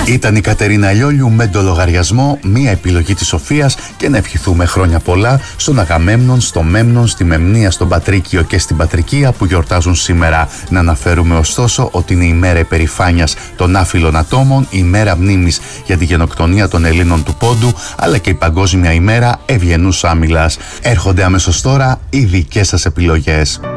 Ήταν η Κατερίνα Λιόλιου με το λογαριασμό, μία επιλογή της Σοφίας, και να ευχηθούμε χρόνια πολλά στον Αγαμέμνον, στο Μέμνον, στη Μεμνία, στον Πατρίκιο και στην Πατρικία που γιορτάζουν σήμερα. Να αναφέρουμε ωστόσο ότι είναι η μέρα υπερηφάνειας των άφιλων ατόμων, η μέρα μνήμης για τη γενοκτονία των Ελλήνων του Πόντου, αλλά και η παγκόσμια ημέρα ευγενούς άμυλας. Έρχονται αμέσως τώρα οι δικές σας επιλογές.